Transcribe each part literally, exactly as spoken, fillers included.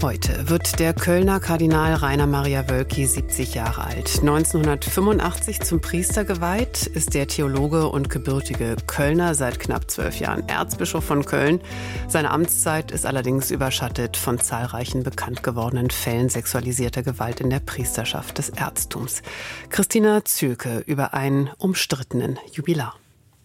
Heute wird der Kölner Kardinal Rainer Maria Wölki siebzig Jahre alt. neunzehnhundertfünfundachtzig zum Priester geweiht, ist der Theologe und gebürtige Kölner seit knapp zwölf Jahren Erzbischof von Köln. Seine Amtszeit ist allerdings überschattet von zahlreichen bekannt gewordenen Fällen sexualisierter Gewalt in der Priesterschaft des Erztums. Christina Zülke über einen umstrittenen Jubilar.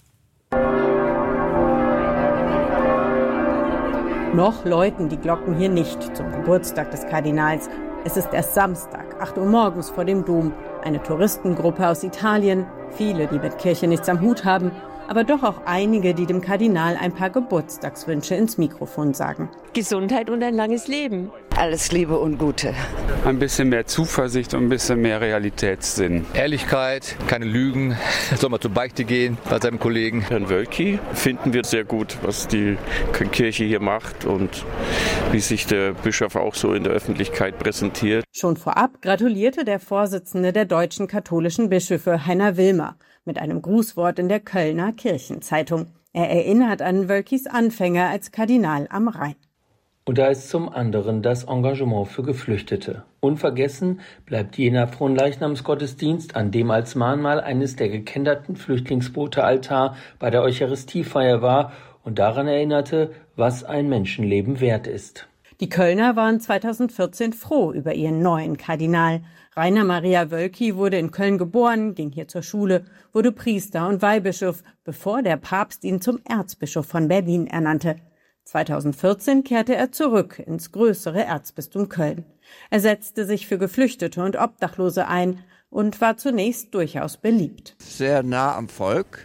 Noch läuten die Glocken hier nicht zum Geburtstag des Kardinals. Es ist erst Samstag, acht Uhr morgens vor dem Dom. Eine Touristengruppe aus Italien, viele, die mit Kirche nichts am Hut haben, aber doch auch einige, die dem Kardinal ein paar Geburtstagswünsche ins Mikrofon sagen. Gesundheit und ein langes Leben. Alles Liebe und Gute. Ein bisschen mehr Zuversicht und ein bisschen mehr Realitätssinn. Ehrlichkeit, keine Lügen, soll mal zur Beichte gehen bei seinem Kollegen. Herrn Wölki finden wir sehr gut, was die Kirche hier macht und wie sich der Bischof auch so in der Öffentlichkeit präsentiert. Schon vorab gratulierte der Vorsitzende der Deutschen Katholischen Bischöfe, Heiner Wilmer, mit einem Grußwort in der Kölner Kirchenzeitung. Er erinnert an Wölkis Anfänge als Kardinal am Rhein. Und da ist zum anderen das Engagement für Geflüchtete. Unvergessen bleibt jener Fronleichnamsgottesdienst, an dem als Mahnmal eines der gekenterten Flüchtlingsboote Altar bei der Eucharistiefeier war und daran erinnerte, was ein Menschenleben wert ist. Die Kölner waren zweitausendvierzehn froh über ihren neuen Kardinal. Rainer Maria Wölki wurde in Köln geboren, ging hier zur Schule, wurde Priester und Weihbischof, bevor der Papst ihn zum Erzbischof von Berlin ernannte. zweitausendvierzehn kehrte er zurück ins größere Erzbistum Köln. Er setzte sich für Geflüchtete und Obdachlose ein und war zunächst durchaus beliebt. Sehr nah am Volk.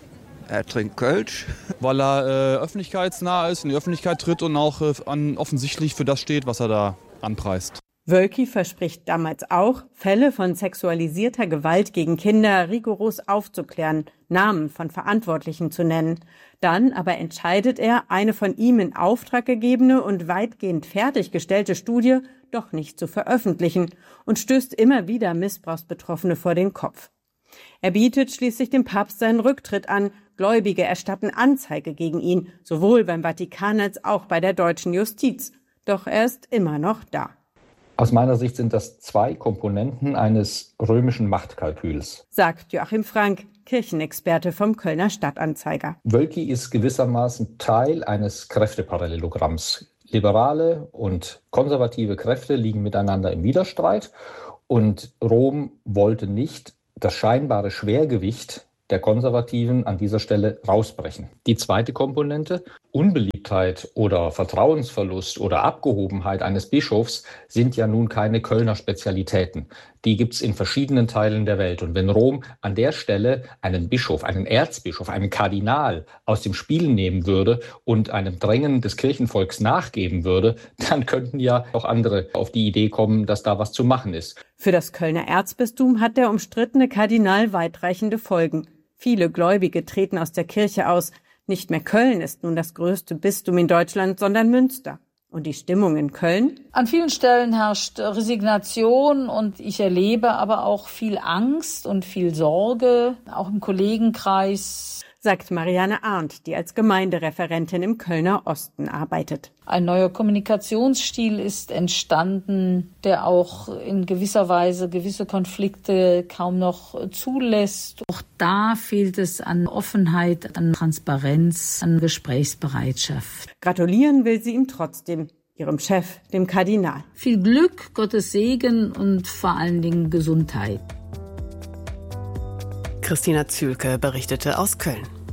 Er trinkt Kölsch. Weil er äh, öffentlichkeitsnah ist, in die Öffentlichkeit tritt und auch äh, an, offensichtlich für das steht, was er da anpreist. Wölki verspricht damals auch, Fälle von sexualisierter Gewalt gegen Kinder rigoros aufzuklären, Namen von Verantwortlichen zu nennen. Dann aber entscheidet er, eine von ihm in Auftrag gegebene und weitgehend fertiggestellte Studie doch nicht zu veröffentlichen und stößt immer wieder Missbrauchsbetroffene vor den Kopf. Er bietet schließlich dem Papst seinen Rücktritt an. Gläubige erstatten Anzeige gegen ihn, sowohl beim Vatikan als auch bei der deutschen Justiz. Doch er ist immer noch da. Aus meiner Sicht sind das zwei Komponenten eines römischen Machtkalküls, sagt Joachim Frank, Kirchenexperte vom Kölner Stadtanzeiger. Wölki ist gewissermaßen Teil eines Kräfteparallelogramms. Liberale und konservative Kräfte liegen miteinander im Widerstreit und Rom wollte nicht das scheinbare Schwergewicht der Konservativen an dieser Stelle rausbrechen. Die zweite Komponente, Unbeliebtheit oder Vertrauensverlust oder Abgehobenheit eines Bischofs, sind ja nun keine Kölner Spezialitäten. Die gibt's in verschiedenen Teilen der Welt. Und wenn Rom an der Stelle einen Bischof, einen Erzbischof, einen Kardinal aus dem Spiel nehmen würde und einem Drängen des Kirchenvolks nachgeben würde, dann könnten ja auch andere auf die Idee kommen, dass da was zu machen ist. Für das Kölner Erzbistum hat der umstrittene Kardinal weitreichende Folgen. Viele Gläubige treten aus der Kirche aus. Nicht mehr Köln ist nun das größte Bistum in Deutschland, sondern Münster. Und die Stimmung in Köln? An vielen Stellen herrscht Resignation und ich erlebe aber auch viel Angst und viel Sorge, auch im Kollegenkreis, sagt Marianne Arndt, die als Gemeindereferentin im Kölner Osten arbeitet. Ein neuer Kommunikationsstil ist entstanden, der auch in gewisser Weise gewisse Konflikte kaum noch zulässt. Auch da fehlt es an Offenheit, an Transparenz, an Gesprächsbereitschaft. Gratulieren will sie ihm trotzdem, ihrem Chef, dem Kardinal. Viel Glück, Gottes Segen und vor allen Dingen Gesundheit. Christina Zülke berichtete aus Köln.